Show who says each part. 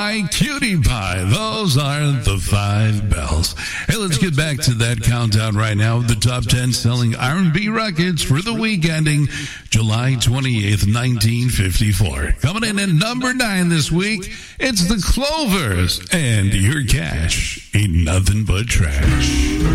Speaker 1: by Cutie Pie. Those are the 5 bells. Hey, let's get back to that countdown right now. The top 10 selling R&B records for the week ending July 28th, 1954. Coming in at number 9 this week, it's the Clovers, and Your Cash Ain't Nothing But Trash.